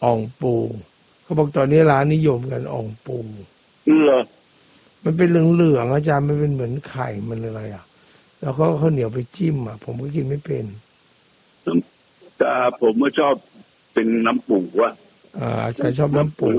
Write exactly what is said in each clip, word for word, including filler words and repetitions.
อ่องปูเขาบอกตอนนี้ร้านนิยมกันอ่องปูเหรอมันเป็นเหลืองๆอาจารย์มันเป็นเหมือนไข่มันอะไรอ่ะแล้วก็ข้าวเหนียวไปจิ้มอ่ะผมก็กินไม่เป็นแต่ผมก็ชอบเป็นน้ำปูว่ะอ่าอาจารย์ชอบน้ำปู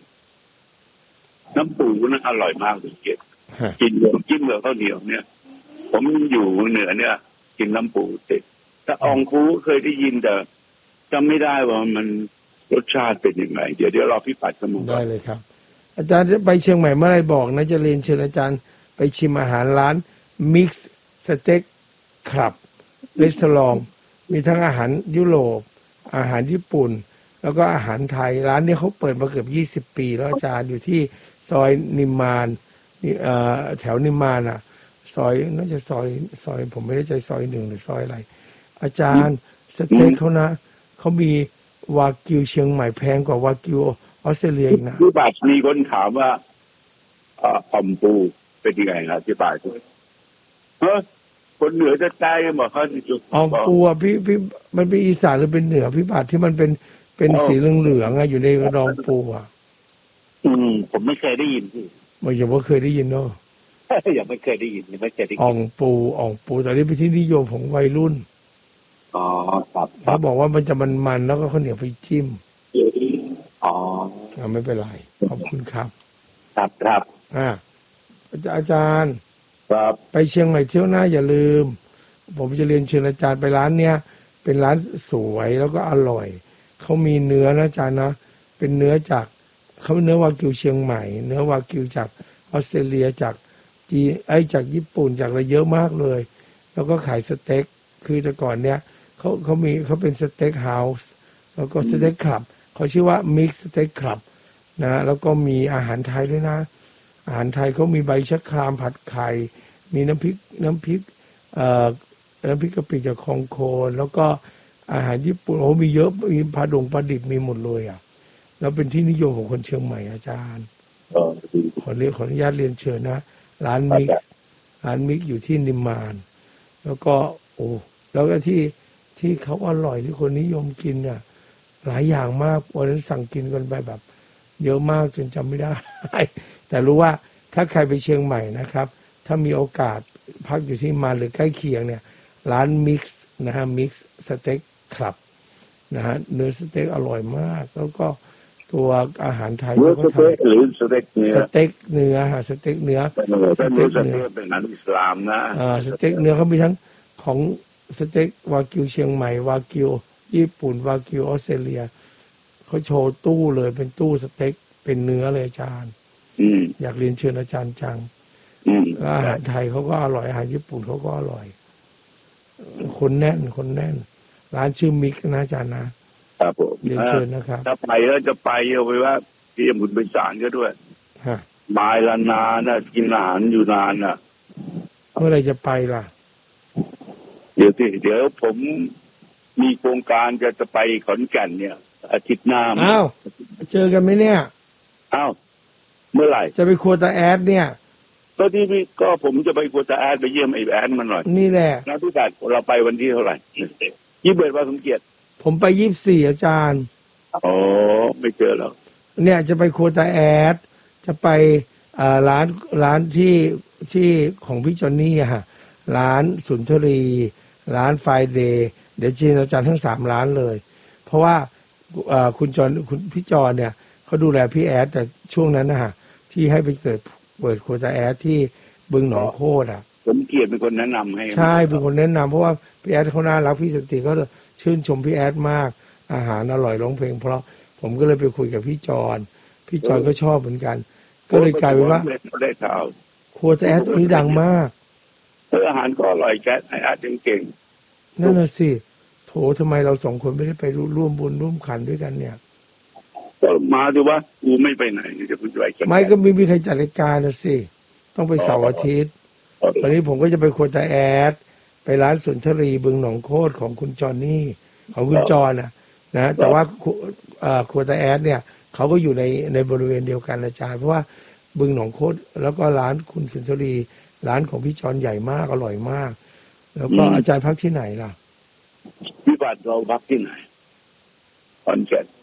น้ำปูน่ะอร่อยมากเลยเก็บกินจิ้มกับข้าวเหนียวเนี่ยผมอยู่เหนือเนี่ยกินน้ำปูติดแต่อ่องปูเคยได้ยินแต่จำไม่ได้ว่ามันรสชาติเป็นยังไงเดี๋ยวเดี๋ยวรอพี่ปัดสมุนได้เลยครับอาจารย์จะไปเชียงใหม่เมื่อไรบอกนะจะเรียนเชิญอาจารย์ไปชิมอาหารร้านมิกซ์สเต็กคลับรีสอร์ทมีทั้งอาหารยุโรปอาหารญี่ปุ่นแล้วก็อาหารไทยร้านนี้เขาเปิดมาเกือบยี่สิบปีแล้วอาจารย์อยู่ที่ซอยนิมมานเอ่อแถวนิมมานอ่ะซอยน่าจะซอยซอยผมไม่ได้ใจซอยหนึ่งหรือซอยอะไรอาจารย์สเต็กเขานะเขามีวากิวเชียงใหม่แพงกว่าวากิวออสเตรเลียอีกนะพี่ปัดมีคนถามว่าอ่อมปูเป็นยังไงครับพี่ปัดเออคนเหนือจะใต้บอกเขาอ่อมปูอ่ะพี่พี่มันเป็นอีสานหรือเป็นเหนือพี่ปัดที่มันเป็นเป็นสีเหลืองๆอ่ะอยู่ในรองปูอ่ะอืมผมไม่เคยได้ยินพี่ไม่ยังว่าเคยได้ยินเนาะยังไม่เคยได้ยินยังไม่เคยได้ยินอ่องปูอ่องปูตอนนี้เป็นที่นิยมของวัยรุ่นอ๋อครับเขาบอกว่ามันจะมันๆแล้วก็ข้าวเหนียวไปจิ้มอ๋อไม่เป็นไรขอบคุณครับครับครับอ่าอาจารย์ครับไปเชียงใหม่เที่ยวหน้าอย่าลืมผมจะเรียนเชิญอาจารย์ไปร้านเนี้ยเป็นร้านสวยแล้วก็อร่อยเขามีเนื้อนะอาจารย์นะเป็นเนื้อจากเขาเนื้อวากิวเชียงใหม่เนื้อวากิวจากออสเตรเลียจากจีไอจากญี่ปุ่นจากอะไรเยอะมากเลยแล้วก็ขายสเต็กคือแต่ก่อนเนี้ยเขาเขามีเขาเป็นสเต็กเฮาส์แล้วก็สเต็กคลับเขาชื่อว่ามิกซ์สเต็กคลับนะแล้วก็มีอาหารไทยด้วยนะอาหารไทยเขามีใบชะครามผัดไข่มีน้ำพริกน้ำพริกเอ่อน้ำพริกกะปิจากคองโคนแล้วก็อาหารญี่ปุ่นโอ้มีเยอะมีปลาดงปลาดิบมีหมดเลยอ่ะแล้วเป็นที่นิยมของคนเชียงใหม่อาจารย์ขอเรียกขออนุญาตเรียนเชิญนะร้านมิกซ์ร้านมิกซ์อยู่ที่นิมมานแล้วก็โอ้แล้วก็ที่ที่เขาอร่อยที่คนนิยมกินเนี่ยหลายอย่างมากวันนั้นสั่งกินกันไปแบบเยอะมากจนจำไม่ได้แต่รู้ว่าถ้าใครไปเชียงใหม่นะครับถ้ามีโอกาสพักอยู่ที่มาหรือใกล้เคียงเนี่ยร้านมิกซ์นะฮะมิกซ์สเต็กคลับนะฮะเนื้อสเต็กอร่อยมากแล้วก็ตัวอาหารไทยเนื้อสเต็กหรือสเต็กเนื้อสเต็กเนื้อฮะสเต็กเนื้อสเต็กเนื้อเป็นอาหารอิสลามนะอ่าสเต็กเนื้อเขามีทั้งของสเต็กวากิวเชียงใหม่วากิวญี่ปุ่นวากิวออสเตรเลียเขาโชว์ตู้เลยเป็นตู้สเต็กเป็นเนื้อเลยอาจารย์อยากเรียนเชิญอาจารย์จังอาหารไทยเขาก็อร่อยอาหารญี่ปุ่นเขาก็อร่อยคนแน่นคนแน่นร้านชื่อมิกนะอาจารย์นะครับผมเรียนเชิญนะครับถ้าไปแล้วจะไปเอาไปว่าที่บุญเป็นสารก็ด้วยบายละนานนะกินอาหารอยู่นานน่ะเมื่อไรจะไปล่ะเดี๋ยวสิเดี๋ยวผมมีโครงการจะจะไปขอนแก่นเนี่ยอาทิตย์หน้าอ้าวเจอกันไหมเนี่ยอ้าวเมื่อไหร่จะไปครัวตาแอดเนี่ยก็ที่นี่ก็ผมจะไปครัวตาแอดไปเยี่ยมไอ้แอดมันหน่อยนี่แหละนะพี่กัดเราไปวันที่เท่าไหร่ยี่สิบเอ็ดวันสมเกียรติผมไปยี่สิบสี่อาจารย์อ๋อไม่เจอแล้วเนี่ยจะไปครัวตาแอดจะไปอ่าร้านร้านที่ที่ของพี่จอนนี่อะฮะร้านสุนทรีร้านไฟเดย์เดี๋ยวจีนอาจารย์ทั้งสามร้านเลยเพราะว่าคุณจอนคุณพี่จอนเนี่ยเขาดูแลพี่แอดแต่ช่วงนั้นนะฮะที่ให้ไปเกิดเปิดโคตาแอดที่บึงหนองโคตรอ่ะผมเกียรติเป็นคนแนะนำให้ใช่เป็นคนแนะนำเพราะว่าพี่แอดเขาน่ารักพี่สติก็ชื่นชมพี่แอดมากอาหารอร่อยร้องเพลงเพราะผมก็เลยไปคุยกับพี่จอนพี่จอนก็ชอบเหมือนกันก็เลยกลายเป็นว่าโคตาแอดตัวนี้ดังมากอาหารก็อร่อยแก๊สไออาร์ตเก่งนั่นน่ะสิโถทำไมเราสองคนไม่ได้ไปร่วมบุญร่วมขันด้วยกันเนี่ยก็มาดูว่ากูไม่ไปไหนจะพูดไว้ไม่ก็ไม่มีใครจัดรายการนะสิต้องไปเสาร์อาทิตย์วันนี้ผมก็จะไปโคตาแอดไปร้านสุนทรีบึงหนองโคตรของคุณจอนนี่ของคุณจอนนะนะแต่ว่าโคตาแอดเนี่ยเขาก็อยู่ในในบริเวณเดียวกันอาจารย์เพราะว่าบึงหนองโคตรแล้วก็ร้านคุณสุนทรีร้านของพี่จอนใหญ่มากอร่อยมากแล้วก็อาจารย์พักที่ไหนล่ะพี่บัตรเราพักที่ไหนขอนแก่น